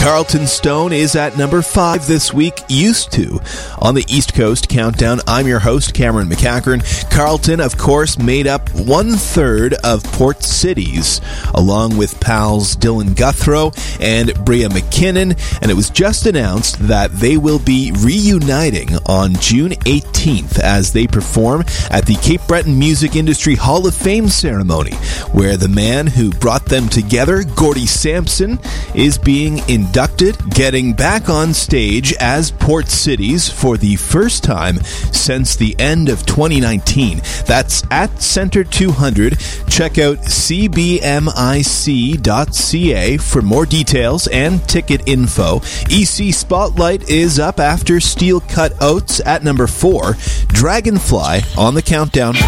Carlton Stone is at number 5 this week, Used To. On the East Coast Countdown, I'm your host, Cameron McCachran. Carlton, of course, made up 1/3 of Port Cities, along with pals Dylan Guthrow and Bria McKinnon, and it was just announced that they will be reuniting on June 18th as they perform at the Cape Breton Music Industry Hall of Fame ceremony, where the man who brought them together, Gordie Sampson, is being inducted, getting back on stage as Port Cities for the first time since the end of 2019. That's at Centre 200. Check out cbmic.ca for more details and ticket info. EC Spotlight is up after Steel Cut Oats at number 4. Dragonfly on the countdown.